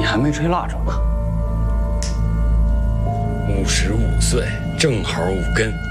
还没吹蜡烛呢。 55岁，正好5根。